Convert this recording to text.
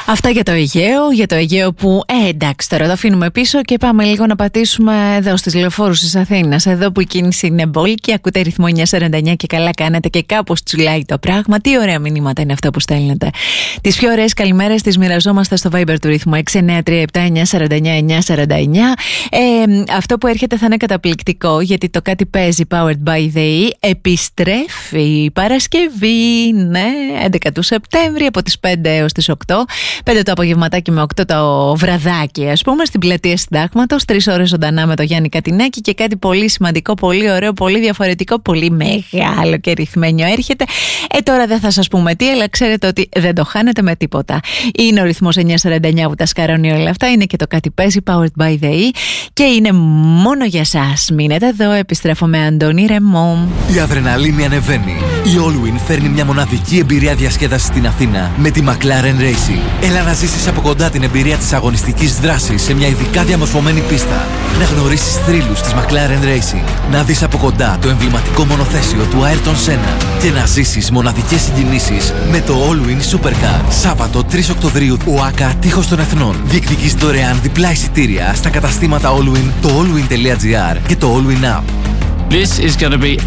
Αυτά για το Αιγαίο, που εντάξει τώρα το αφήνουμε πίσω και πάμε λίγο να πατήσουμε εδώ στις λεωφόρους της Αθήνας, εδώ που η κίνηση είναι μπόλικη, ακούτε ρυθμό 949 και καλά κάνετε και κάπως τσουλάει το πράγμα. Τι ωραία μηνύματα είναι αυτά που στέλνετε. Τις πιο ωραίες καλημέρες τις μοιραζόμαστε στο Viber του ρυθμού 693-7-949-949. Αυτό που έρχεται θα είναι καταπληκτικό, γιατί το κάτι παίζει Powered by the E επιστρέφει Παρασκευή, ναι, 11 του Σεπτέμβρη από τις 5 έως τις 8. 5 το απογευματάκι με 8 το βραδάκι, ας πούμε, στην πλατεία Συντάγματος. 3 ώρες ζωντανά με το Γιάννη Κατινάκη και κάτι πολύ σημαντικό, πολύ ωραίο, πολύ διαφορετικό, πολύ μεγάλο και ρυθμένιο έρχεται. Τώρα δεν θα σας πούμε τι, αλλά ξέρετε ότι δεν το χάνετε με τίποτα. Είναι ο ρυθμός 949 που τα σκαρώνει όλα αυτά. Είναι και το κάτι παίζει Powered by the E και είναι μόνο για σας. Μείνετε εδώ, επιστρέφω με Αντώνη Ρεμό. Η αδρεναλίνη ανεβαίνει. Η Allwyn φέρνει μια μοναδική εμπειρία διασκέδασης στην Αθήνα με τη McLaren Racing. Έλα να ζήσεις από κοντά την εμπειρία της αγωνιστικής δράσης σε μια ειδικά διαμορφωμένη πίστα. Να γνωρίσεις θρύλους της McLaren Racing. Να δεις από κοντά το εμβληματικό μονοθέσιο του Ayrton Senna. Και να ζήσεις μοναδικές συγκινήσεις με το Allwyn Supercar. Σάββατο 3 Οκτωβρίου, ΟΑΚΑ Τείχος των Εθνών. Διεκδικείς δωρεάν διπλά εισιτήρια στα καταστήματα Allwyn, το allwyn.gr και το Allwyn App. This is going to be